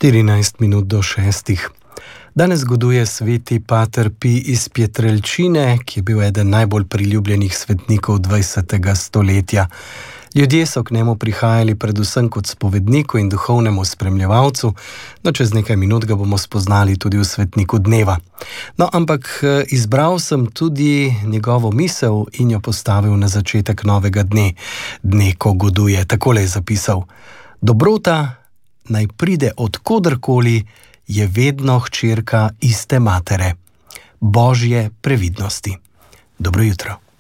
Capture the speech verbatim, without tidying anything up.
štirinajst minut do šestih. Danes goduje sveti pater Pij iz Pietrelcine, ki je bil eden najbolj priljubljenih svetnikov dvajsetega stoletja. Ljudje so k njemu prihajali predvsem kot spovedniku in duhovnemu spremljevalcu, no čez nekaj minut ga bomo spoznali tudi v svetniku dneva. No, ampak izbral sem tudi njegovo misel in jo postavil na začetek novega dne, dne, ko goduje. Takole je zapisal: dobrota naj pride od koderkoli, je vedno hčerka iste matere, Božje previdnosti. Dobro jutro.